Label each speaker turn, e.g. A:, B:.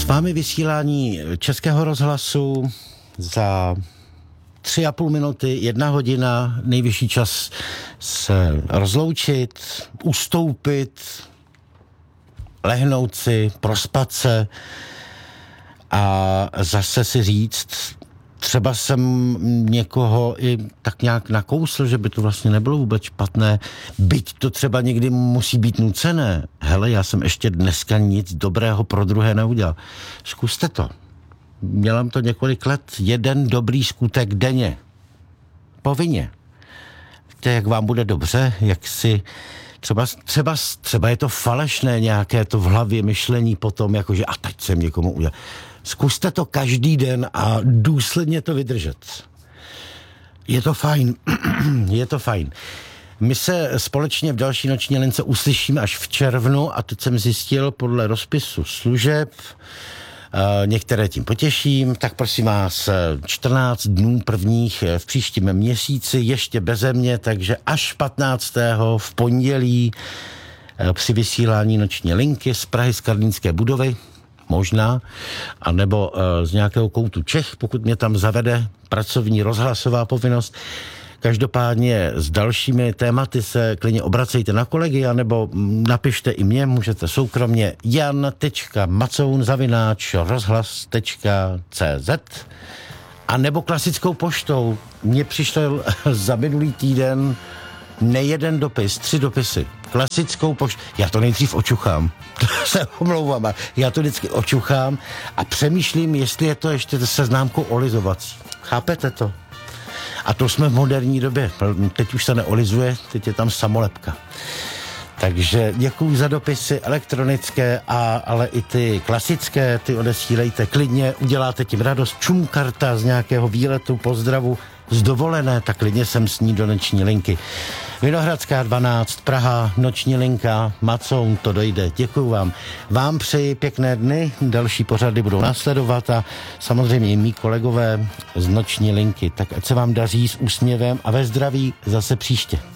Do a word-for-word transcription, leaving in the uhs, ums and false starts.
A: S vámi vysílání Českého rozhlasu za tři a půl minuty, jedna hodina, nejvyšší čas se rozloučit, ustoupit, lehnout si, prospat se a zase si říct, třeba jsem někoho i tak nějak nakousl, že by to vlastně nebylo vůbec špatné, byť to třeba někdy musí být nucené. Hele, já jsem ještě dneska nic dobrého pro druhé neudělal. Zkuste to. Dělám to několik let, jeden dobrý skutek denně. Povinně. Víte, jak vám bude dobře, jak si třeba, třeba, třeba je to falešné nějaké to v hlavě myšlení potom, jakože a teď jsem někomu udělal. Zkuste to každý den a důsledně to vydržet. Je to fajn. Je to fajn. My se společně v další noční lince uslyšíme až v červnu a teď jsem zjistil podle rozpisu služeb, některé tím potěším, tak prosím vás, čtrnáct dnů prvních v příštím měsíci ještě beze mě, takže až patnáctého v pondělí při vysílání noční linky z Prahy z Karlínské budovy, možná, anebo z nějakého koutu Čech, pokud mě tam zavede pracovní rozhlasová povinnost. Každopádně s dalšími tématy se klidně obracejte na kolegy, anebo napište i mě, můžete soukromně jan tečka macoun zavináč rozhlas tečka cé zet a nebo klasickou poštou. Mně přišel za minulý týden nejeden dopis, tři dopisy. Klasickou poštou. Já to nejdřív očuchám. To se omlouvám. Já to vždycky očuchám a přemýšlím, jestli je to ještě se známkou olizovací. Chápete to? A to jsme v moderní době. Teď už se neolizuje, teď je tam samolepka. Takže děkuju za dopisy elektronické, a, ale i ty klasické, ty odesílejte klidně, uděláte tím radost. Čumkarta z nějakého výletu, pozdravu, z dovolené, tak klidně sem s ní do noční linky. Vinohradská dvanáct, Praha, noční linka, Macoun, to dojde. Děkuju vám. Vám přeji pěkné dny, další pořady budou následovat a samozřejmě i mý kolegové z noční linky. Tak ať se vám daří s úsměvem a ve zdraví zase příště.